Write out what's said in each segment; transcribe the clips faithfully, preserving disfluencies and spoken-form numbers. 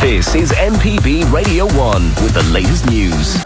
This is M P B Radio one with the latest news.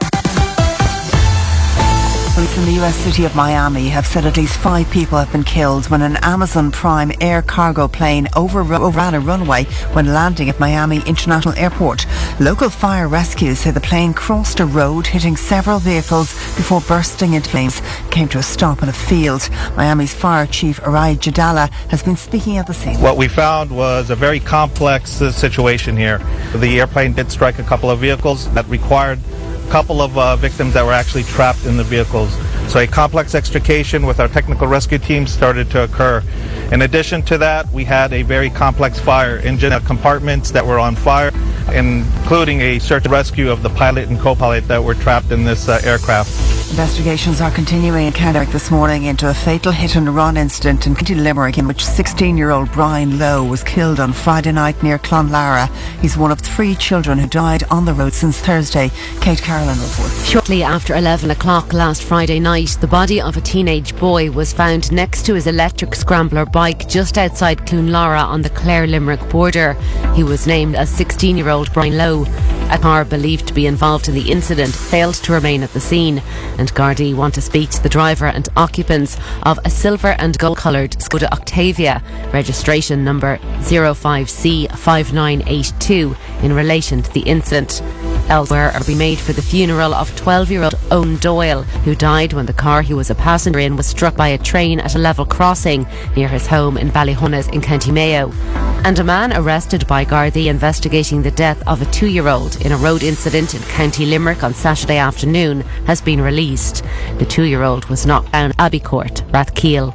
Police in the U S city of Miami have said at least five people have been killed when an Amazon Prime air cargo plane overran a runway when landing at Miami International Airport. Local fire rescues say the plane crossed a road, hitting several vehicles before bursting into flames. It came to a stop in a field. Miami's Fire Chief Arai Jadala has been speaking at the scene. What we found was a very complex uh, situation here. The airplane did strike a couple of vehicles that required couple of uh, victims that were actually trapped in the vehicles. So a complex extrication with our technical rescue team started to occur. In addition to that, we had a very complex fire, engine compartments that were on fire, including a search and rescue of the pilot and co-pilot that were trapped in this uh, aircraft. Investigations are continuing in County Limerick this morning into a fatal hit-and-run incident in County Limerick in which sixteen-year-old Brian Lowe was killed on Friday night near Clonlara. He's one of three children who died on the road since Thursday. Kate Carolan reports. Shortly after eleven o'clock last Friday night, the body of a teenage boy was found next to his electric scrambler bike just outside Clonlara on the Clare-Limerick border. He was named as sixteen-year-old Brian Lowe. A car believed to be involved in the incident failed to remain at the scene, and Gardaí want to speak to the driver and occupants of a silver and gold-coloured Skoda Octavia, registration number zero five C five nine eight two, in relation to the incident. Elsewhere are be made for the funeral of twelve-year-old Owen Doyle, who died when the car he was a passenger in was struck by a train at a level crossing near his home in Ballyhunnes in County Mayo. And a man arrested by Gardaí investigating the death of a two-year-old in a road incident in County Limerick on Saturday afternoon has been released. The two-year-old was knocked down Abbey Court, Rathkeel.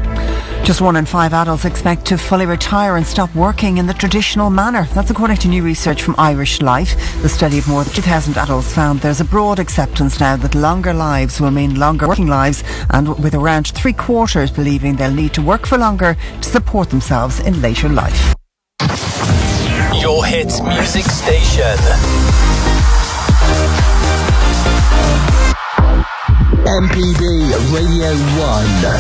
Just one in five adults expect to fully retire and stop working in the traditional manner. That's according to new research from Irish Life. The study of more than two thousand adults found there's a broad acceptance now that longer lives will mean longer working lives, and with around three quarters believing they'll need to work for longer to support themselves in later life. Your hits music station. M P B Radio one.